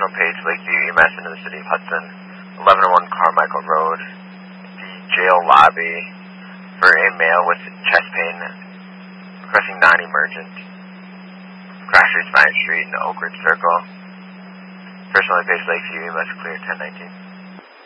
personal page, Lakeview EMS into the city of Hudson, 1101 Carmichael Road, the jail lobby for a male with chest pain, requesting non-emergent. Crashers, Vine Street, and Oak Ridge Circle. Personal page, Lakeview EMS, clear 1019.